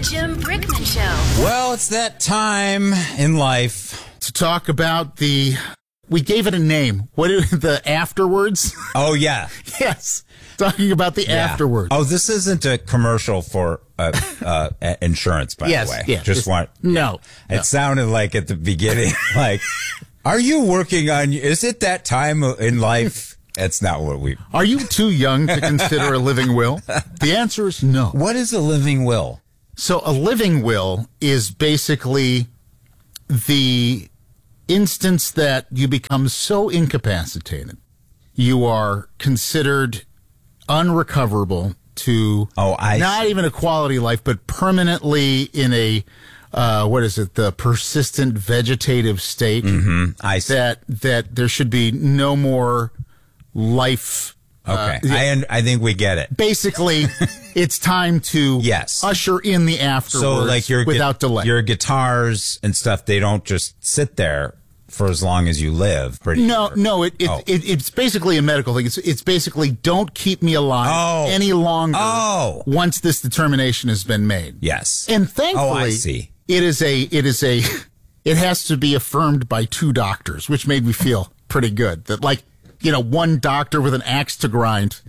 Jim Brickman Show. Well, it's that time in life to talk about we gave it a name. What are the afterwards? Oh, yeah. Yes. Talking about the afterwards. Oh, this isn't a commercial for insurance, by the way. Yes. No. It sounded like at the beginning, like, are you working on, is it that time in life? That's not what Are you too young to consider a living will? The answer is no. What is a living will? So a living will is basically the instance that you become so incapacitated, you are considered unrecoverable to not even a quality life, but permanently in a the persistent vegetative state. Mm-hmm. I see. That there should be no more life. Okay, I think we get it. Basically, it's time to usher in the afterwards. So, like without delay. Your guitars and stuff, they don't just sit there for as long as you live. It's basically a medical thing. It's basically don't keep me alive any longer. Once this determination has been made. Yes, and thankfully, I see. It has to be affirmed by two doctors, which made me feel pretty good. That one doctor with an axe to grind.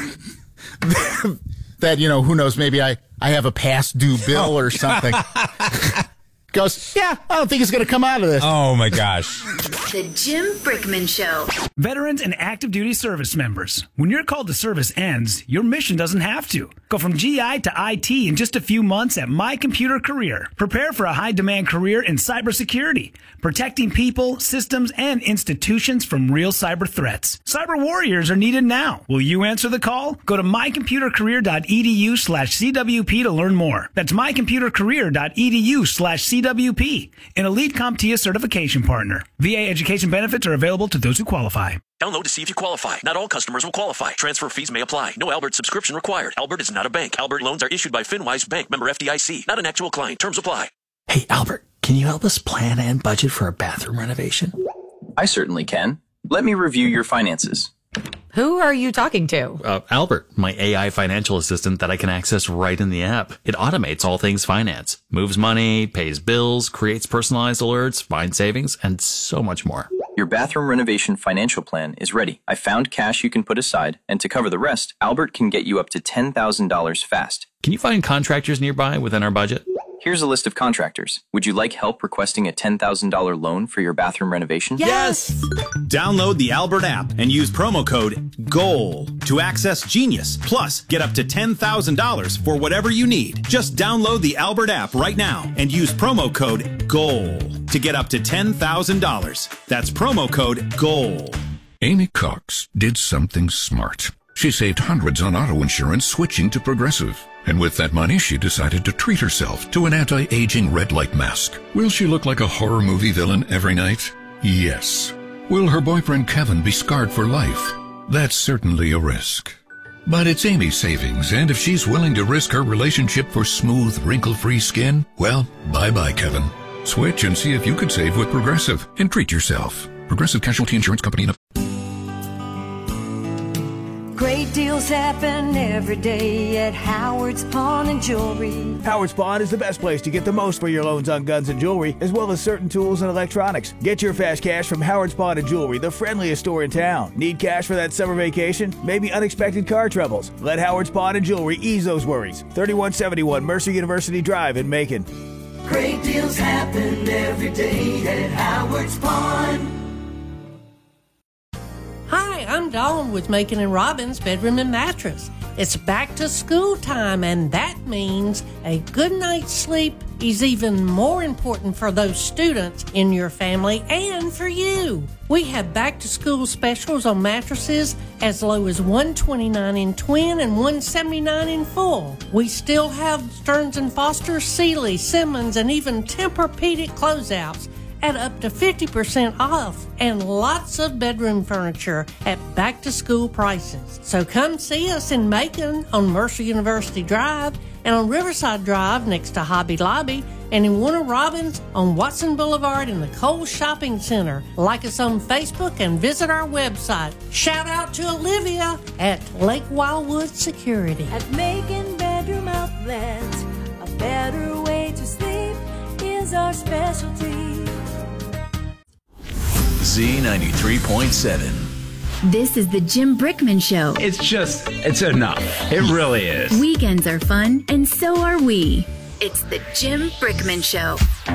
That who knows? Maybe I have a past due bill or something. Goes, I don't think it's going to come out of this. Oh, my gosh. The Jim Brickman Show. Veterans and active duty service members. When your call to service ends, your mission doesn't have to. Go from GI to IT in just a few months at My Computer Career. Prepare for a high-demand career in cybersecurity, protecting people, systems, and institutions from real cyber threats. Cyber warriors are needed now. Will you answer the call? Go to mycomputercareer.edu/CWP to learn more. That's mycomputercareer.edu/CWP. An Elite CompTIA certification partner. VA education benefits are available to those who qualify. Download to see if you qualify. Not all customers will qualify. Transfer fees may apply. No Albert subscription required. Albert is not a bank. Albert loans are issued by FinWise Bank, member FDIC. Not an actual client. Terms apply. Hey, Albert, can you help us plan and budget for a bathroom renovation? I certainly can. Let me review your finances. Who are you talking to? Albert, my AI financial assistant that I can access right in the app. It automates all things finance, moves money, pays bills, creates personalized alerts, finds savings, and so much more. Your bathroom renovation financial plan is ready. I found cash you can put aside, and to cover the rest, Albert can get you up to $10,000 fast. Can you find contractors nearby within our budget? Here's a list of contractors. Would you like help requesting a $10,000 loan for your bathroom renovation? Yes! Download the Albert app and use promo code GOAL to access Genius. Plus, get up to $10,000 for whatever you need. Just download the Albert app right now and use promo code GOAL to get up to $10,000. That's promo code GOAL. Amy Cox did something smart. She saved hundreds on auto insurance switching to Progressive. And with that money, she decided to treat herself to an anti-aging red light mask. Will she look like a horror movie villain every night? Yes. Will her boyfriend Kevin be scarred for life? That's certainly a risk. But it's Amy's savings, and if she's willing to risk her relationship for smooth, wrinkle-free skin, well, bye-bye, Kevin. Switch and see if you could save with Progressive and treat yourself. Progressive Casualty Insurance Company. Great deals happen every day at Howard's Pawn and Jewelry. Howard's Pawn is the best place to get the most for your loans on guns and jewelry, as well as certain tools and electronics. Get your fast cash from Howard's Pawn and Jewelry, the friendliest store in town. Need cash for that summer vacation? Maybe unexpected car troubles? Let Howard's Pawn and Jewelry ease those worries. 3171 Mercer University Drive in Macon. Great deals happen every day at Howard's Pawn. Hi, I'm Dawn with Macon and Robbins Bedroom and Mattress. It's back to school time, and that means a good night's sleep is even more important for those students in your family and for you. We have back to school specials on mattresses as low as $129 in twin and $179 in full. We still have Stearns & Foster, Sealy, Simmons, and even Tempur-Pedic closeouts at up to 50% off, and lots of bedroom furniture at back-to-school prices. So come see us in Macon on Mercer University Drive and on Riverside Drive next to Hobby Lobby, and in Warner Robins on Watson Boulevard in the Kohl's Shopping Center. Like us on Facebook and visit our website. Shout out to Olivia at Lake Wildwood Security. At Macon Bedroom Outlet, a better our specialty. Z93.7. This is the Jim Brickman Show. It's enough. It really is. Weekends are fun, and so are we. It's the Jim Brickman Show.